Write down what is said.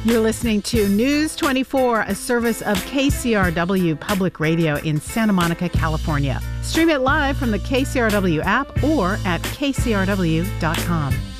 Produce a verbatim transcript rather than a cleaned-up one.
You're listening to News twenty-four, a service of K C R W Public Radio in Santa Monica, California. Stream it live from the K C R W app or at K C R W dot com.